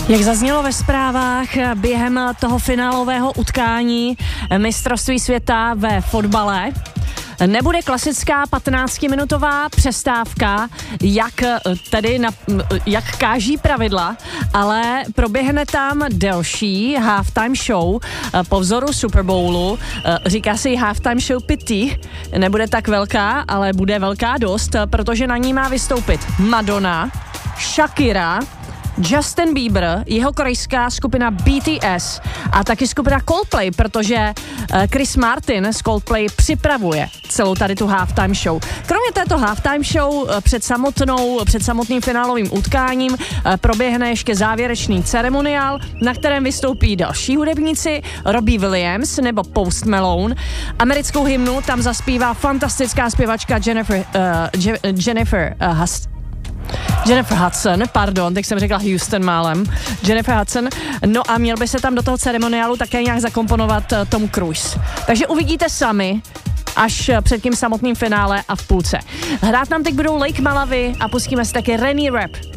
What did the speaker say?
Jak zaznělo ve zprávách, během toho finálového utkání mistrovství světa ve fotbale nebude klasická 15-minutová přestávka, jak káží pravidla, ale proběhne tam delší halftime show po vzoru Super Bowlu. Říká se jí halftime show pity, nebude tak velká, ale bude velká dost, protože na ní má vystoupit Madonna, Shakira, Justin Bieber, jeho korejská skupina BTS a taky skupina Coldplay, protože Chris Martin z Coldplay připravuje celou tady tu halftime show. Kromě této halftime show před samotným finálovým utkáním proběhne ještě závěrečný ceremoniál, na kterém vystoupí další hudebníci, Robbie Williams nebo Post Malone. Americkou hymnu tam zaspívá fantastická zpěvačka Jennifer Hudson, teď jsem řekla Houston málem, Jennifer Hudson, no a měl by se tam do toho ceremoniálu také nějak zakomponovat Tom Cruise. Takže uvidíte sami, až před tím samotným finále a v půlce. Hrát nám teď budou Lake Malawi a pustíme si taky Rennie Rapp.